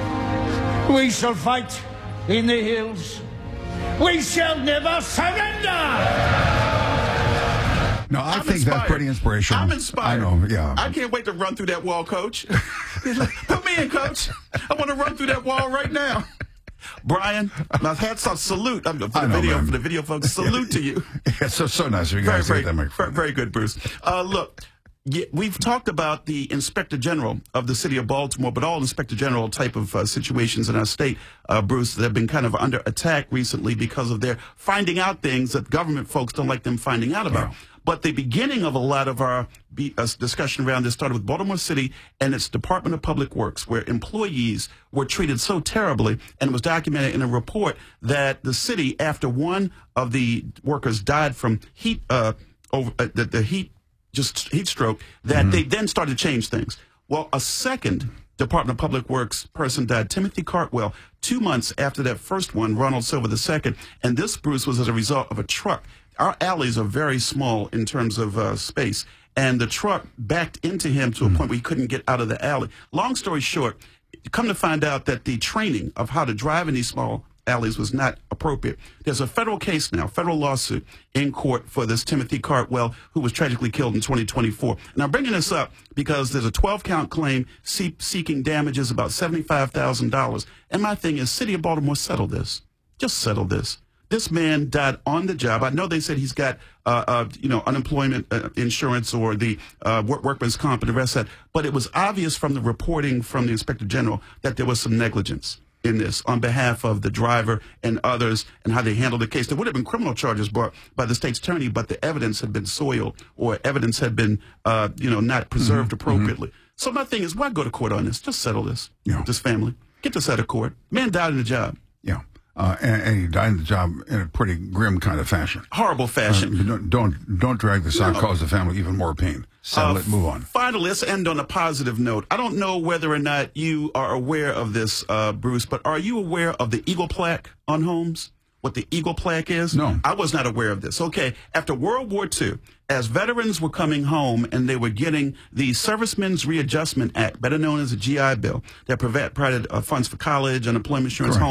We shall fight in the hills. We shall never surrender. No, I I'm think inspired. that's pretty inspirational. I'm inspired. I know, yeah. I can't wait to run through that wall, Coach. He's like, put me in, Coach. I want to run through that wall right now. Brian, my hats off, salute. I'm, for the I know, video, man. for the video folks, salute to you. It's so, so nice of you Very, guys to very, get that microphone. very, very good, Bruce. Uh, look, yeah, we've talked about the Inspector General of the city of Baltimore, but all Inspector General type of uh, situations in our state, uh, Bruce, that have been kind of under attack recently because of their finding out things that government folks don't like them finding out about. Yeah. But the beginning of a lot of our be, uh, discussion around this started with Baltimore City and its Department of Public Works, where employees were treated so terribly, and it was documented in a report that the city, after one of the workers died from heat, uh, over uh, the, the heat, just heat stroke, that Mm-hmm. they then started to change things. Well, a second Department of Public Works person died, Timothy Cartwell, two months after that first one, Ronald Silver the second, and this, Bruce, was as a result of a truck. Our alleys are very small in terms of uh, space, and the truck backed into him to a point where he couldn't get out of the alley. Long story short, come to find out that the training of how to drive in these small alleys was not appropriate. There's a federal case now, federal lawsuit in court for this Timothy Cartwell, who was tragically killed in twenty twenty-four. And I'm bringing this up because there's a twelve count claim see- seeking damages about seventy-five thousand dollars. And my thing is, City of Baltimore, settle this. Just settle this. This man died on the job. I know they said he's got, uh, uh, you know, unemployment uh, insurance or the uh, work, workman's comp and the rest of that. But it was obvious from the reporting from the Inspector General that there was some negligence in this on behalf of the driver and others and how they handled the case. There would have been criminal charges brought by the state's attorney, but the evidence had been soiled or evidence had been, uh, you know, not preserved Mm-hmm. appropriately. Mm-hmm. So my thing is, why go to court on this? Just settle this. Yeah. With this family. Get this out of court. Man died in the job. Yeah. Uh, and, and he died in the job in a pretty grim kind of fashion. Horrible fashion. Uh, don't, don't don't drag this out, No. cause the family even more pain. Settle Uh, it, move on. Finally, let's end on a positive note. I don't know whether or not you are aware of this, uh, Bruce, but are you aware of the Eagle plaque on homes? What the Eagle plaque is? No. I was not aware of this. Okay, after World War Two, as veterans were coming home and they were getting the Servicemen's Readjustment Act, better known as the G I Bill, that provided uh, funds for college, unemployment insurance, Correct. homes,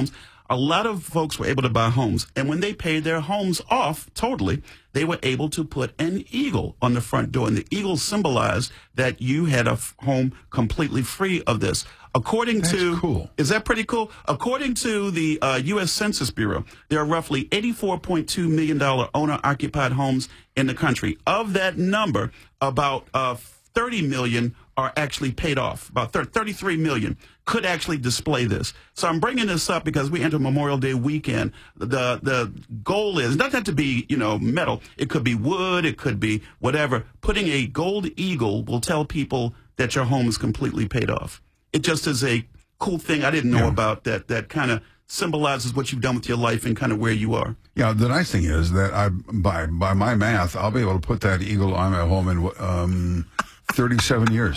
a lot of folks were able to buy homes. And when they paid their homes off totally, they were able to put an eagle on the front door. And the eagle symbolized that you had a f- home completely free of this. According That's to, cool. Is that pretty cool? According to the uh, U S Census Bureau, there are roughly eighty-four point two million dollars owner-occupied homes in the country. Of that number, about uh, thirty million are actually paid off. About thirty-three million could actually display this. So I'm bringing this up because we enter Memorial Day weekend. The the goal is not that to be, you know, metal. It could be wood. It could be whatever. Putting a gold eagle will tell people that your home is completely paid off. It just is a cool thing I didn't know Yeah. about that that kind of symbolizes what you've done with your life and kind of where you are. Yeah, the nice thing is that I, by by my math, I'll be able to put that eagle on my home in um, thirty-seven years.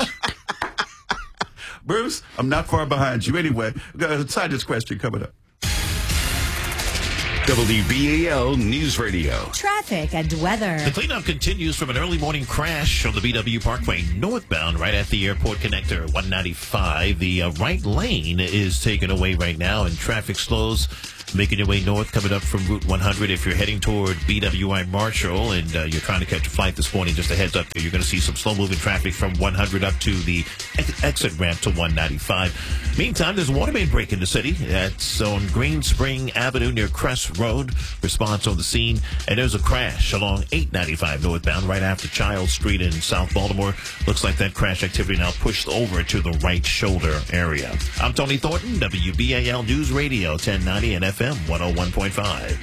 Bruce, I'm not far behind you. Anyway, we've got a scientist question coming up. W B A L News Radio. Traffic and weather. The cleanup continues from an early morning crash on the B W Parkway northbound right at the airport connector one ninety-five. The uh, right lane is taken away right now and traffic slows. Making your way north, coming up from Route one hundred. If you're heading toward B W I Marshall and uh, you're trying to catch a flight this morning, just a heads up there, you're going to see some slow-moving traffic from one hundred up to the ex- exit ramp to one ninety-five. Meantime, there's a water main break in the city. That's on Green Spring Avenue near Crest Road. Response on the scene. And there's a crash along eight ninety-five northbound right after Childs Street in South Baltimore. Looks like that crash activity now pushed over to the right shoulder area. I'm Tony Thornton, W B A L News Radio, ten ninety and F M one oh one point five.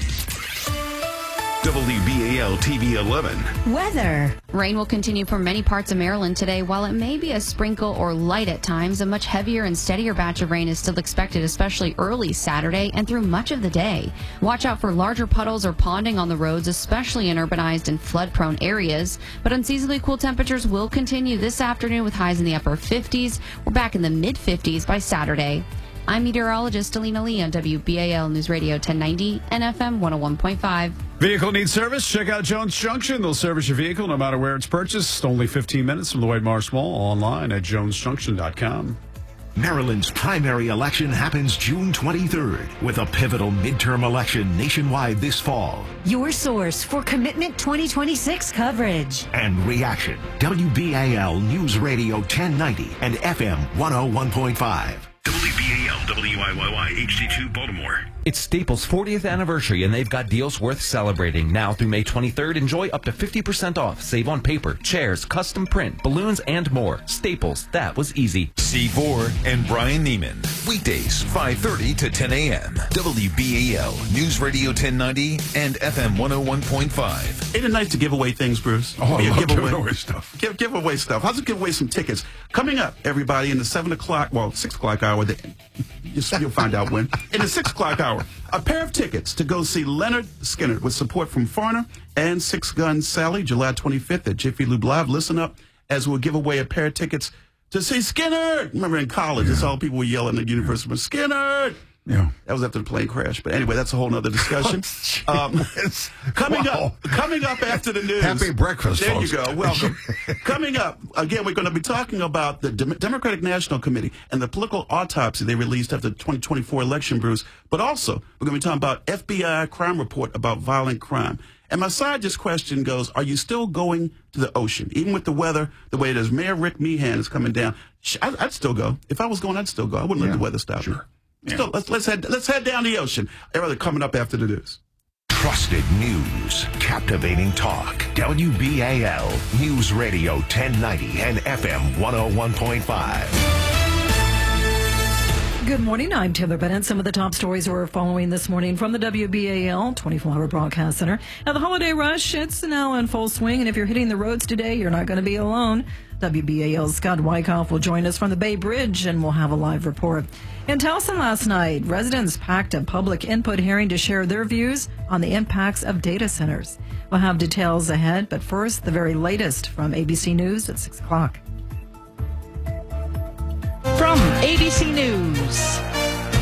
W B A L T V eleven. Weather. Rain will continue for many parts of Maryland today. While it may be a sprinkle or light at times, a much heavier and steadier batch of rain is still expected, especially early Saturday and through much of the day. Watch out for larger puddles or ponding on the roads, especially in urbanized and flood-prone areas. But unseasonably cool temperatures will continue this afternoon with highs in the upper fifties. We're back in the mid-fifties by Saturday. I'm meteorologist Alina Lee on W B A L News Radio ten ninety and F M one oh one point five. Vehicle needs service? Check out Jones Junction. They'll service your vehicle no matter where it's purchased. Only fifteen minutes from the White Marsh Mall. Online at jones junction dot com. Maryland's primary election happens June twenty-third with a pivotal midterm election nationwide this fall. Your source for Commitment twenty twenty-six coverage. And reaction. W B A L News Radio ten ninety and F M one oh one point five. W B A L W I Y Y H D two Baltimore. It's Staples' fortieth anniversary, and they've got deals worth celebrating. Now through May twenty-third, enjoy up to fifty percent off. Save on paper, chairs, custom print, balloons, and more. Staples, that was easy. C four and Brian Neiman. Weekdays, five thirty to ten a.m. W B A L News Radio ten ninety and F M one oh one point five. Ain't it nice to give away things, Bruce? Oh, I Yeah, love give giving away stuff. Give, give away stuff. How's it give away some tickets? Coming up, everybody, in the seven o'clock, well, six o'clock hour, the, you'll find out when. In the six o'clock hour, a pair of tickets to go see Leonard Skinner with support from Farner and Six Gun Sally, July twenty-fifth at Jiffy Lube Live. Listen up as we'll give away a pair of tickets to see Skinner. Remember in college, yeah. That's all people were yelling at the university, Skinner. Yeah. That was after the plane crash. But anyway, that's a whole nother discussion. um, coming wow. up, coming up after the news. Happy breakfast, There folks. you go. Welcome. Coming up, again, we're going to be talking about the Dem- Democratic National Committee and the political autopsy they released after the twenty twenty-four election, Bruce. But also, we're going to be talking about F B I crime report about violent crime. And my side just question goes, are you still going to the ocean? Even with the weather, the way it is, Mayor Rick Meehan is coming down. I'd, I'd still go. If I was going, I'd still go. I wouldn't Yeah, let the weather stop sure. me. Yeah. Still, let's, let's, head, let's head down the ocean. Everything coming up after the news. Trusted news, captivating talk. W B A L News Radio ten ninety and F M one oh one point five. Good morning. I'm Taylor Bennett. Some of the top stories we're following this morning from the W B A L twenty-four hour Broadcast Center. Now, the holiday rush, it's now in full swing, and if you're hitting the roads today, you're not going to be alone. W B A L's Scott Wyckoff will join us from the Bay Bridge, and we'll have a live report. In Towson last night, residents packed a public input hearing to share their views on the impacts of data centers. We'll have details ahead, but first, the very latest from A B C News at six o'clock. From A B C News, I'm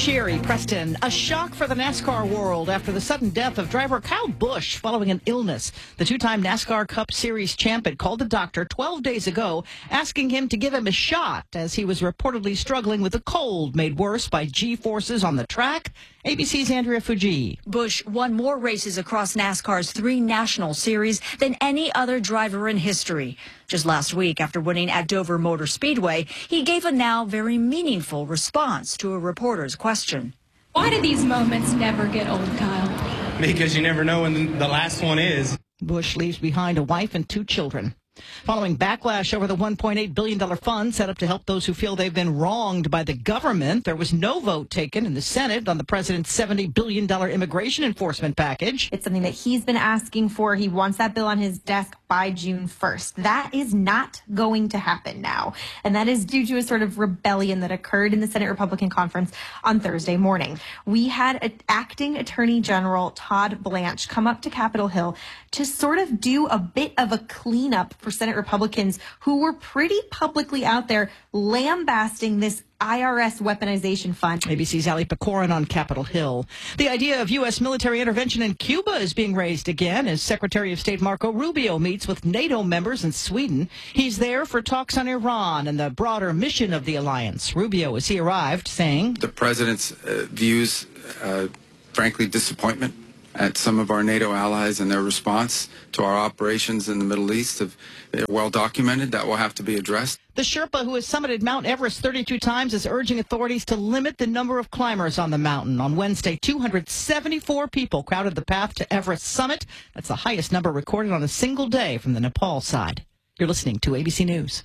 Sherry, Preston. A shock for the NASCAR world after the sudden death of driver Kyle Busch following an illness. The two-time NASCAR Cup Series champ had called the doctor twelve days ago, asking him to give him a shot as he was reportedly struggling with a cold made worse by G-forces on the track. A B C's Andrea Fuji. Busch won more races across NASCAR's three national series than any other driver in history. Just last week, after winning at Dover Motor Speedway, he gave a now very meaningful response to a reporter's question. Why do these moments never get old, Kyle? Because you never know when the last one is. Busch leaves behind a wife and two children. Following backlash over the one point eight billion dollars fund set up to help those who feel they've been wronged by the government, there was no vote taken in the Senate on the president's seventy billion dollars immigration enforcement package. It's something that he's been asking for. He wants that bill on his desk by June first. That is not going to happen now. And that is due to a sort of rebellion that occurred in the Senate Republican conference on Thursday morning. We had a, acting Attorney General Todd Blanche come up to Capitol Hill to sort of do a bit of a cleanup for Senate Republicans who were pretty publicly out there lambasting this I R S weaponization fund. A B C's Ali Pecorin on Capitol Hill. The idea of U S military intervention in Cuba is being raised again as Secretary of State Marco Rubio meets with NATO members in Sweden. He's there for talks on Iran and the broader mission of the alliance. Rubio, as he arrived, saying, The president's uh, views, uh, frankly, disappointment at some of our NATO allies and their response to our operations in the Middle East have they're well documented. That will have to be addressed. The Sherpa who has summited Mount Everest thirty-two times is urging authorities to limit the number of climbers on the mountain. On Wednesday, two hundred seventy-four people crowded the path to Everest summit. That's the highest number recorded on a single day from the Nepal side. You're listening to A B C News.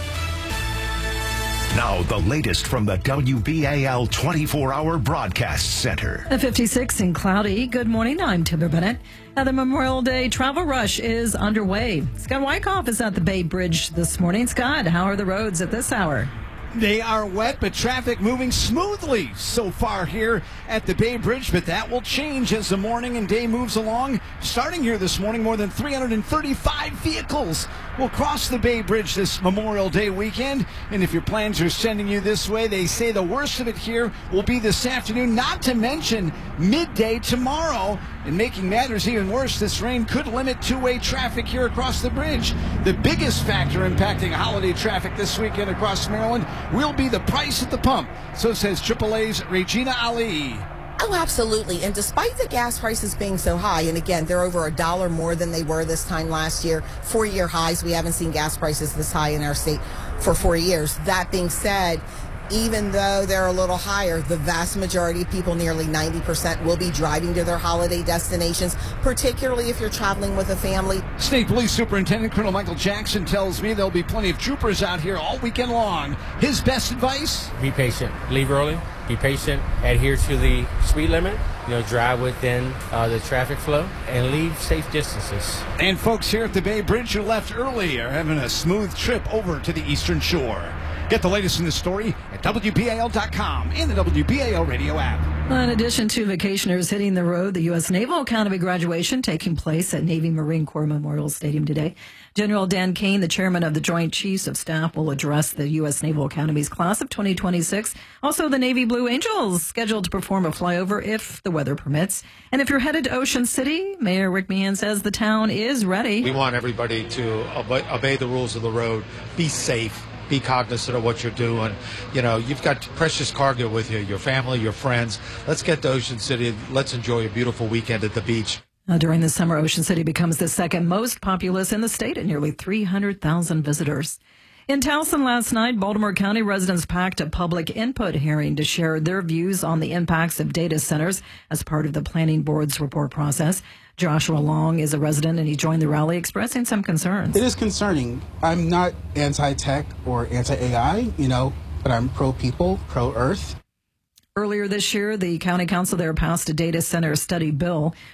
Now, the latest from the W B A L twenty-four hour Broadcast Center. At fifty-six and cloudy. Good morning. I'm Timber Bennett. Now, the Memorial Day travel rush is underway. Scott Wyckoff is at the Bay Bridge this morning. Scott, how are the roads at this hour? They are wet, but traffic moving smoothly so far here at the Bay Bridge, but that will change as the morning and day moves along. Starting here this morning, more than three hundred thirty-five vehicles will cross the Bay Bridge this Memorial Day weekend. And if your plans are sending you this way, they say the worst of it here will be this afternoon, not to mention midday tomorrow. And making matters even worse, this rain could limit two-way traffic here across the bridge. The biggest factor impacting holiday traffic this weekend across Maryland will be the price at the pump. So says triple A's Regina Ali. Oh, absolutely. And despite the gas prices being so high, and again, they're over a dollar more than they were this time last year, four-year highs. We haven't seen gas prices this high in our state for four years. That being said, even though they're a little higher, the vast majority of people, nearly ninety percent, will be driving to their holiday destinations, particularly if you're traveling with a family. State Police Superintendent Colonel Michael Jackson tells me there'll be plenty of troopers out here all weekend long. His best advice? Be patient. Leave early. Be patient. Adhere to the speed limit. You know, drive within uh, the traffic flow and leave safe distances. And folks here at the Bay Bridge who left early are having a smooth trip over to the Eastern Shore. Get the latest in the story at W B A L dot com and the W B A L radio app. In addition to vacationers hitting the road, the U S Naval Academy graduation taking place at Navy Marine Corps Memorial Stadium today. General Dan Kane, the chairman of the Joint Chiefs of Staff, will address the U S Naval Academy's class of twenty twenty-six. Also, the Navy Blue Angels scheduled to perform a flyover if the weather permits. And if you're headed to Ocean City, Mayor Rick Meehan says the town is ready. We want everybody to obey, obey the rules of the road, be safe. Be cognizant of what you're doing. You know, you've got precious cargo with you, your family, your friends. Let's get to Ocean City. Let's enjoy a beautiful weekend at the beach. Uh, during the summer, Ocean City becomes the second most populous in the state at nearly three hundred thousand visitors. In Towson last night, Baltimore County residents packed a public input hearing to share their views on the impacts of data centers as part of the planning board's report process. Joshua Long is a resident, and he joined the rally expressing some concerns. It is concerning. I'm not anti-tech or anti-A I, you know, but I'm pro-people, pro-Earth. Earlier this year, the county council there passed a data center study bill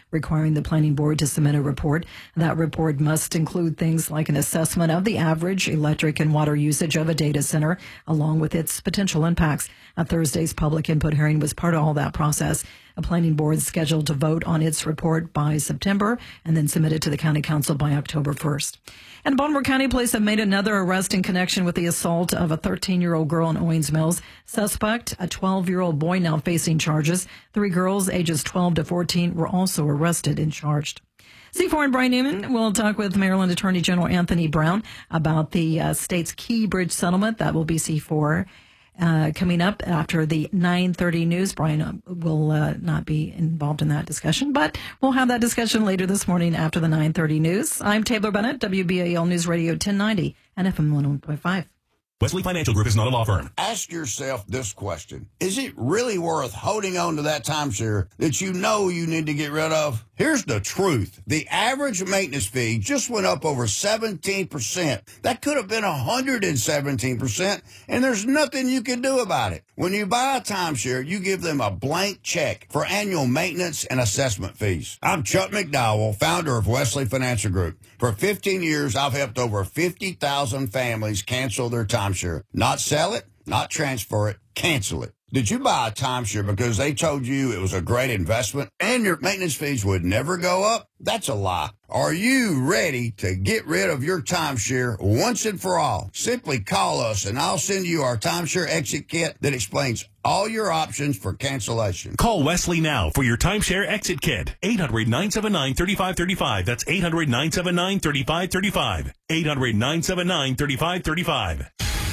requiring the planning board to submit a report. That report must include things like an assessment of the average electric and water usage of a data center, along with its potential impacts. A Thursday's public input hearing was part of all that process. A planning board is scheduled to vote on its report by September and then submit it to the county council by October first. And Baltimore County Police have made another arrest in connection with the assault of a thirteen-year-old girl in Owings Mills. Suspect, a twelve-year-old boy, now facing charges. Three girls, ages twelve to fourteen, were also arrested and charged. C four and Brian Newman will talk with Maryland Attorney General Anthony Brown about the uh, state's Key Bridge settlement. That will be C four. Uh, coming up after the nine thirty news. Brian will uh, not be involved in that discussion, but we'll have that discussion later this morning after the nine thirty news. I'm Taylor Bennett, W B A L News Radio ten ninety and F M one oh one point five. Wesley Financial Group is not a law firm. Ask yourself this question. Is it really worth holding on to that timeshare that you know you need to get rid of? Here's the truth. The average maintenance fee just went up over seventeen percent. That could have been one hundred seventeen percent, and there's nothing you can do about it. When you buy a timeshare, you give them a blank check for annual maintenance and assessment fees. I'm Chuck McDowell, founder of Wesley Financial Group. For fifteen years, I've helped over fifty thousand families cancel their timeshare. Not sell it, not transfer it, cancel it. Did you buy a timeshare because they told you it was a great investment and your maintenance fees would never go up? That's a lie. Are you ready to get rid of your timeshare once and for all? Simply call us and I'll send you our timeshare exit kit that explains all your options for cancellation. Call Wesley now for your timeshare exit kit. eight hundred, nine seven nine, three five three five. That's eight hundred, nine seven nine, three five three five. eight hundred, nine seven nine, three five three five.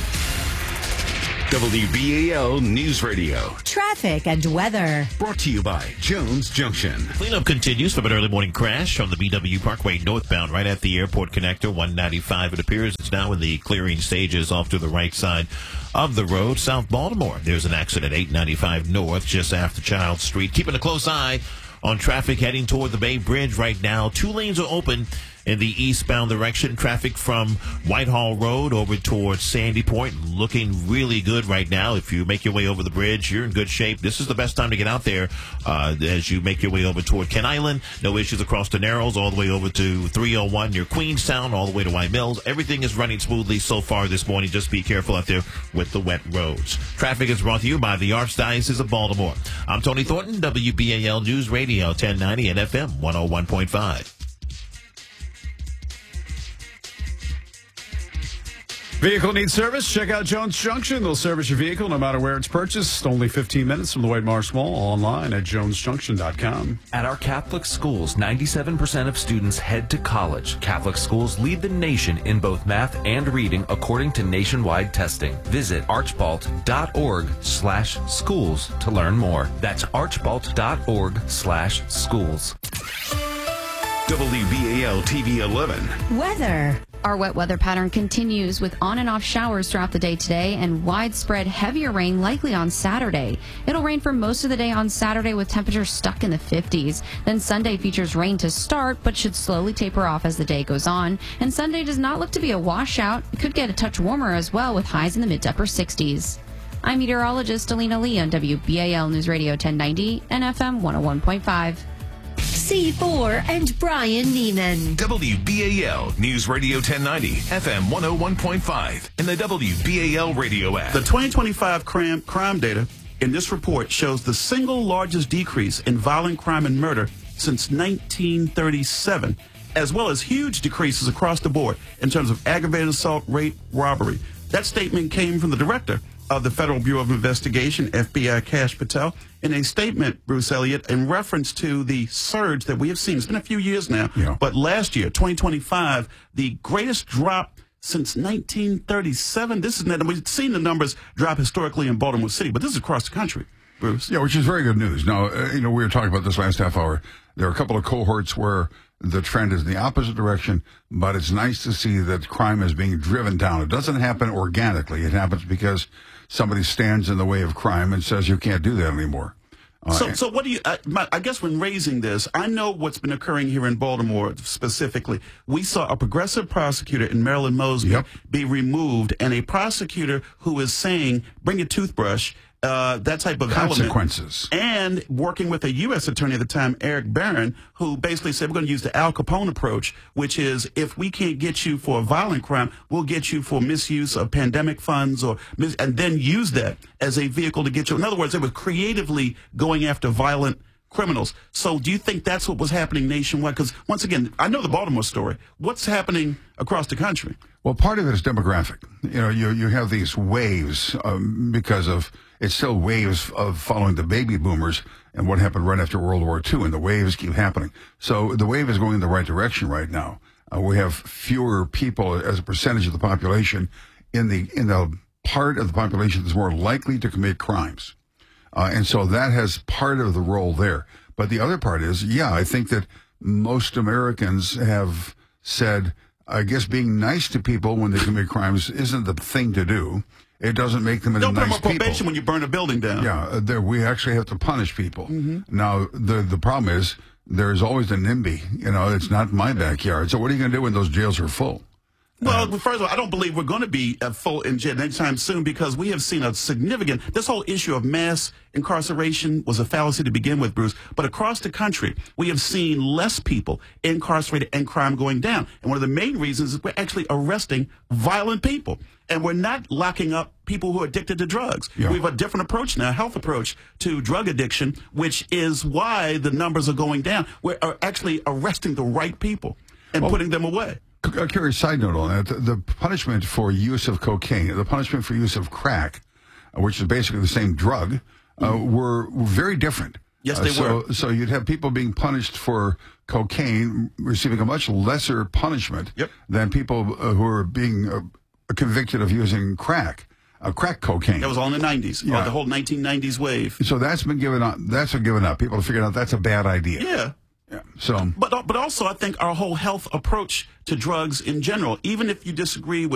W B A L News Radio. Traffic and weather. Brought to you by Jones Junction. Cleanup continues from an early morning crash on the B W Parkway northbound right at the airport connector, one ninety-five. It appears it's now in the clearing stages off to the right side of the road. South Baltimore, there's an accident eight ninety-five north just after Child Street. Keeping a close eye on traffic heading toward the Bay Bridge right now. Two lanes are open in the eastbound direction. Traffic from Whitehall Road over towards Sandy Point looking really good right now. If you make your way over the bridge, you're in good shape. This is the best time to get out there uh, as you make your way over toward Kent Island. No issues across the Narrows, all the way over to three oh one near Queenstown, all the way to White Mills. Everything is running smoothly so far this morning. Just be careful out there with the wet roads. Traffic is brought to you by the Archdiocese of Baltimore. I'm Tony Thornton, W B A L News Radio ten ninety and F M one oh one point five. Vehicle needs service? Check out Jones Junction. They'll service your vehicle no matter where it's purchased. Only fifteen minutes from the White Marsh Mall. Online at jones junction dot com. At our Catholic schools, ninety-seven percent of students head to college. Catholic schools lead the nation in both math and reading according to nationwide testing. Visit archbalt.org slash schools to learn more. That's archbalt.org slash schools. W B A L T V eleven. Weather. Our wet weather pattern continues with on and off showers throughout the day today and widespread heavier rain likely on Saturday. It'll rain for most of the day on Saturday with temperatures stuck in the fifties. Then Sunday features rain to start but should slowly taper off as the day goes on. And Sunday does not look to be a washout. It could get a touch warmer as well with highs in the mid to upper sixties. I'm meteorologist Alina Lee on W B A L News Radio ten ninety and F M one oh one point five. C four and Brian Neiman. W B A L News Radio ten ninety, F M one oh one point five, and the W B A L radio app. The twenty twenty-five crime, crime data in this report shows the single largest decrease in violent crime and murder since nineteen thirty-seven, as well as huge decreases across the board in terms of aggravated assault, rape, robbery. That statement came from the director of the Federal Bureau of Investigation, F B I, Kash Patel, in a statement, Bruce Elliott, in reference to the surge that we have seen. It's been a few years now, yeah. but last year, twenty twenty-five, the greatest drop since nineteen thirty-seven. This is, and we've seen the numbers drop historically in Baltimore City, but this is across the country, Bruce. Yeah, which is very good news. Now, uh, you know, we were talking about this last half hour. There are a couple of cohorts where the trend is in the opposite direction, but it's nice to see that crime is being driven down. It doesn't happen organically. It happens because somebody stands in the way of crime and says you can't do that anymore. Uh, so, so what do you, I, my, I guess when raising this, I know what's been occurring here in Baltimore specifically. We saw a progressive prosecutor in Maryland Mosby yep. be removed, and a prosecutor who is saying, bring a toothbrush, uh, that type of consequences. Element. And working with a U S attorney at the time, Eric Barron, who basically said, we're going to use the Al Capone approach, which is if we can't get you for a violent crime, we'll get you for misuse of pandemic funds, or mis- and then use that as a vehicle to get you. In other words, they were creatively going after violent criminals. So do you think that's what was happening nationwide? Because once again, I know the Baltimore story. What's happening across the country? Well, part of it is demographic. You know, you you have these waves um, because of it's still waves of following the baby boomers and what happened right after World War Two, and the waves keep happening. So the wave is going in the right direction right now. Uh, we have fewer people as a percentage of the population in the in the part of the population that's more likely to commit crimes. Uh, and so that has part of the role there. But the other part is, yeah, I think that most Americans have said, I guess being nice to people when they commit crimes isn't the thing to do. It doesn't make them into Don't nice put them on people. probation when you burn a building down. Yeah, uh, there, we actually have to punish people. Mm-hmm. Now, the the problem is there's always a NIMBY. You know, it's not my backyard. So what are you going to do when those jails are full? Well, first of all, I don't believe we're going to be uh, full in jail anytime soon, because we have seen a significant, this whole issue of mass incarceration was a fallacy to begin with, Bruce. But across the country, we have seen less people incarcerated and crime going down. And one of the main reasons is we're actually arresting violent people. And we're not locking up people who are addicted to drugs. Yeah. We have a different approach now, a health approach to drug addiction, which is why the numbers are going down. We're uh, actually arresting the right people and Well, putting them away. A curious side note on that, the, the punishment for use of cocaine, the punishment for use of crack, uh, which is basically the same drug, uh, were, were very different. Yes, Uh, they so, were. So you'd have people being punished for cocaine receiving a much lesser punishment Yep. than people uh, who are being uh, convicted of using crack, uh, crack cocaine. That was all in the nineties, Yeah. uh, the whole nineteen nineties wave. So that's been given up. That's been given up. People have figured out that's a bad idea. Yeah. Yeah. So, But but also, I think our whole health approach to drugs in general, even if you disagree with